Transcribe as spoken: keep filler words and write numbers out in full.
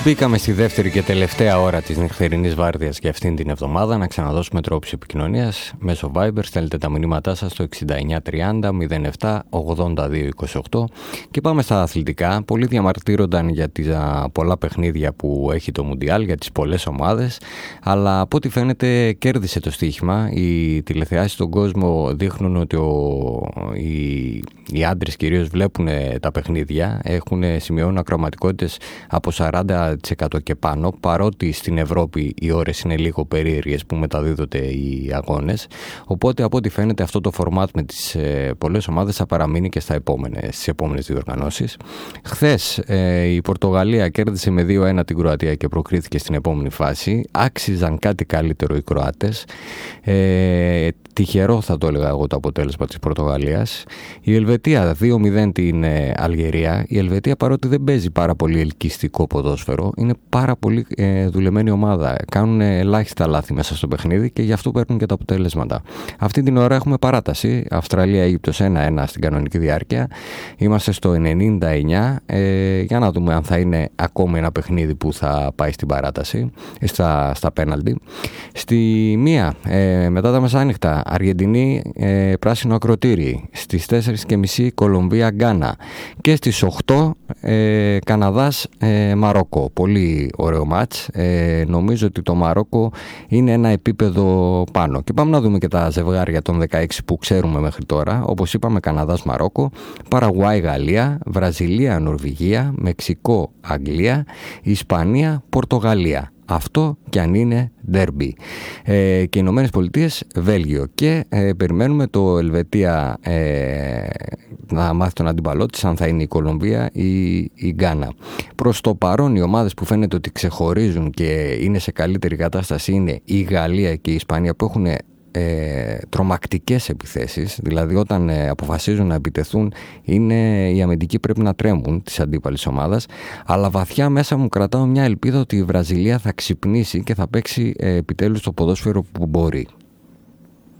Μπήκαμε στη δεύτερη και τελευταία ώρα της νυχτερινής βάρδιας για αυτήν την εβδομάδα. Να ξαναδώσουμε τρόπους επικοινωνίας μέσω Viber. Στέλνετε τα μηνύματά σας στο εξήντα εννιά τριάντα μηδέν επτά ογδόντα δύο είκοσι οκτώ. Και πάμε στα αθλητικά. Πολλοί διαμαρτύρονταν για τα πολλά παιχνίδια που έχει το Μουντιάλ, για τις πολλές ομάδες. Αλλά από ό,τι φαίνεται κέρδισε το στοίχημα. Οι τηλεθεάσεις στον κόσμο δείχνουν ότι ο, οι, οι άντρες κυρίως βλέπουν τα παιχνίδια. Έχουν σημειώνουν ακροματικότητες από σαράντα τοις εκατό και πάνω, παρότι στην Ευρώπη οι ώρες είναι λίγο περίεργες που μεταδίδονται οι αγώνες. Οπότε από ό,τι φαίνεται αυτό το φορμάτ με τις ε, πολλές ομάδες θα παραμείνει και στα επόμενες, στις επόμενες διοργανώσεις. Χθες ε, η Πορτογαλία κέρδισε με δύο ένα την Κροατία και προκρίθηκε στην επόμενη φάση. Άξιζαν κάτι καλύτερο οι Κροάτες. Ε, τυχερό θα το έλεγα εγώ το αποτέλεσμα της Πορτογαλίας. Η Ελβετία δύο μηδέν την ε, Αλγερία. Η Ελβετία, παρότι δεν παίζει πάρα πολύ ελκυστικό ποδόσφαιρο, είναι πάρα πολύ ε, δουλεμένη ομάδα. Κάνουν ελάχιστα λάθη μέσα στο παιχνίδι και γι' αυτό παίρνουν και τα αποτέλεσματα. Αυτή την ώρα έχουμε παράταση. Αυστραλία-Αίγυπτος ένα ένα στην κανονική διάρκεια. Είμαστε στο ενενήντα εννιά. Ε, για να δούμε αν θα είναι ακόμη ένα παιχνίδι που θα πάει στην παράταση, στα, στα πέναλτι. Στη μία, ε, μετά τα μεσάνυχτα, Αργεντινή ε, πράσινο ακροτήρι. Στις τέσσερις και μισή Κολομβία Γκάνα. Και στις οκτώ ε, Καναδάς ε, Μαρόκο. Πολύ ωραίο μάτς. Ε, νομίζω ότι το Μαρόκο είναι ένα επίπεδο πάνω. Και πάμε να δούμε και τα ζευγάρια των δεκαέξι που ξέρουμε μέχρι τώρα. Όπως είπαμε, Καναδάς Μαρόκο, Παραγουάη Γαλλία, Βραζιλία Νορβηγία, Μεξικό Αγγλία, Ισπανία Πορτογαλία. Αυτό κι αν είναι ντέρμπι. Ε, και οι Ηνωμένες Πολιτείες Βέλγιο. Και ε, περιμένουμε το Ελβετία ε, να μάθει τον αντίπαλό της, αν θα είναι η Κολομβία ή η Γκάνα. Προς το παρόν οι ομάδες που φαίνεται ότι ξεχωρίζουν και είναι σε καλύτερη κατάσταση είναι η Γαλλία και η Ισπανία, που έχουν Ε, τρομακτικές επιθέσεις. Δηλαδή όταν ε, αποφασίζουν να επιτεθούν, είναι, οι αμυντικοί πρέπει να τρέμουν της αντίπαλης ομάδας. Αλλά βαθιά μέσα μου κρατάω μια ελπίδα ότι η Βραζιλία θα ξυπνήσει και θα παίξει ε, επιτέλους το ποδόσφαιρο που μπορεί.